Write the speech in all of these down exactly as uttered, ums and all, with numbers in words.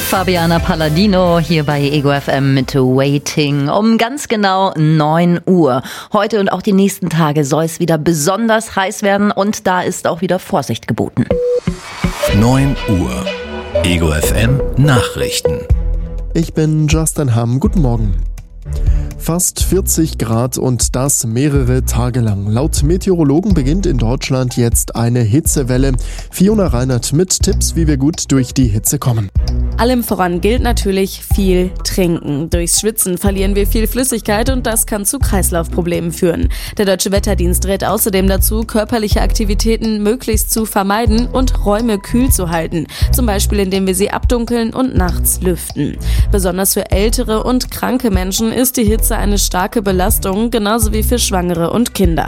Fabiana Palladino hier bei Ego F M mit Waiting um ganz genau neun Uhr. Heute und auch die nächsten Tage soll es wieder besonders heiß werden und da ist auch wieder Vorsicht geboten. neun Uhr. Ego F M Nachrichten. Ich bin Justin Hamm. Guten Morgen. Fast vierzig Grad und das mehrere Tage lang. Laut Meteorologen beginnt in Deutschland jetzt eine Hitzewelle. Fiona Reinert mit Tipps, wie wir gut durch die Hitze kommen. Allem voran gilt natürlich viel trinken. Durchs Schwitzen verlieren wir viel Flüssigkeit und das kann zu Kreislaufproblemen führen. Der Deutsche Wetterdienst rät außerdem dazu, körperliche Aktivitäten möglichst zu vermeiden und Räume kühl zu halten. Zum Beispiel, indem wir sie abdunkeln und nachts lüften. Besonders für ältere und kranke Menschen ist die Hitze eine starke Belastung, genauso wie für Schwangere und Kinder.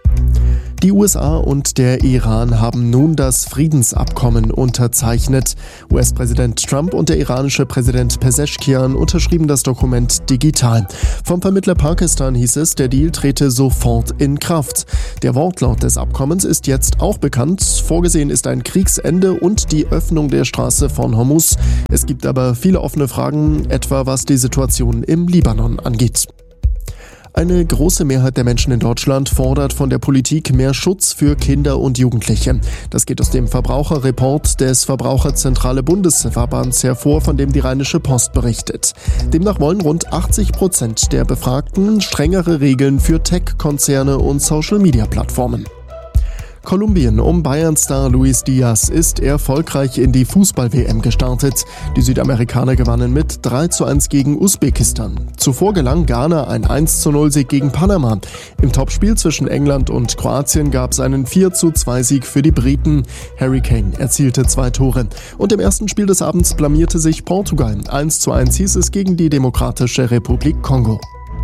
Die U S A und der Iran haben nun das Friedensabkommen unterzeichnet. U S-Präsident Trump und der iranische Präsident Pezeshkian unterschrieben das Dokument digital. Vom Vermittler Pakistan hieß es, der Deal trete sofort in Kraft. Der Wortlaut des Abkommens ist jetzt auch bekannt. Vorgesehen ist ein Kriegsende und die Öffnung der Straße von Hormuz. Es gibt aber viele offene Fragen, etwa was die Situation im Libanon angeht. Eine große Mehrheit der Menschen in Deutschland fordert von der Politik mehr Schutz für Kinder und Jugendliche. Das geht aus dem Verbraucherreport des Verbraucherzentrale Bundesverbands hervor, von dem die Rheinische Post berichtet. Demnach wollen rund achtzig Prozent der Befragten strengere Regeln für Tech-Konzerne und Social-Media-Plattformen. Kolumbien um Bayern-Star Luis Diaz ist erfolgreich in die Fußball-W M gestartet. Die Südamerikaner gewannen mit drei zu eins gegen Usbekistan. Zuvor gelang Ghana ein eins zu null Sieg gegen Panama. Im Topspiel zwischen England und Kroatien gab es einen vier zu zwei Sieg für die Briten. Harry Kane erzielte zwei Tore. Und im ersten Spiel des Abends blamierte sich Portugal. eins zu eins hieß es gegen die Demokratische Republik Kongo.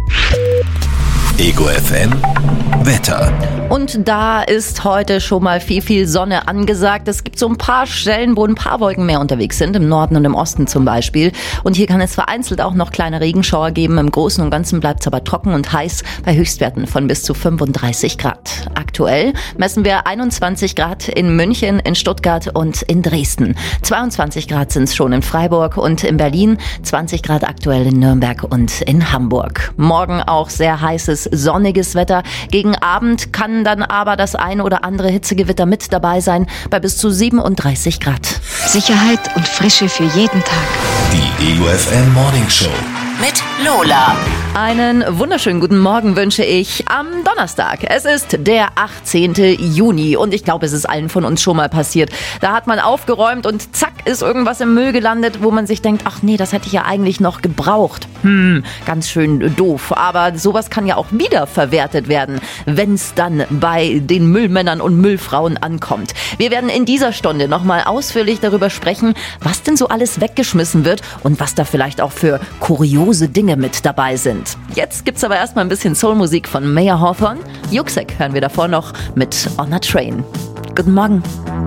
Ego F M Wetter. Und da ist heute schon mal viel, viel Sonne angesagt. Es gibt so ein paar Stellen, wo ein paar Wolken mehr unterwegs sind, im Norden und im Osten zum Beispiel. Und hier kann es vereinzelt auch noch kleine Regenschauer geben. Im Großen und Ganzen bleibt es aber trocken und heiß bei Höchstwerten von bis zu fünfunddreißig Grad. Aktuell messen wir einundzwanzig Grad in München, in Stuttgart und in Dresden. zweiundzwanzig Grad sind es schon in Freiburg und in Berlin, zwanzig Grad aktuell in Nürnberg und in Hamburg. Morgen auch sehr heißes, sonniges Wetter. Gegen Abend kann dann aber das eine oder andere Hitzegewitter mit dabei sein, bei bis zu siebenunddreißig Grad. Sicherheit und Frische für jeden Tag. Die Ego F M Morning Show mit Lola. Einen wunderschönen guten Morgen wünsche ich am Donnerstag. Es ist der achtzehnten Juni und ich glaube, es ist allen von uns schon mal passiert. Da hat man aufgeräumt und zack ist irgendwas im Müll gelandet, wo man sich denkt, ach nee, das hätte ich ja eigentlich noch gebraucht. Hm, ganz schön doof. Aber sowas kann ja auch wiederverwertet werden, wenn es dann bei den Müllmännern und Müllfrauen ankommt. Wir werden in dieser Stunde nochmal ausführlich darüber sprechen, was denn so alles weggeschmissen wird und was da vielleicht auch für kuriose Dinge mit dabei sind. Jetzt gibt's aber erstmal ein bisschen Soulmusik von Maya Hawthorne. Yuxek hören wir davor noch mit On a Train. Guten Morgen.